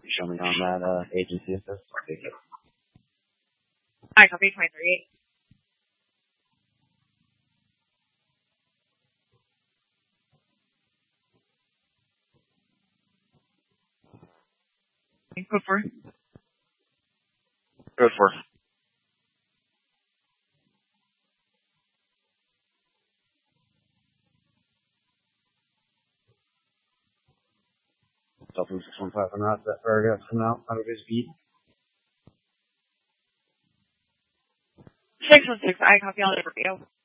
show me on that agency assist. I'll take it. I copy 23. Go for. Go for. Dolphin 615 on that paragraph coming out of his beat. 616, I copy on the review.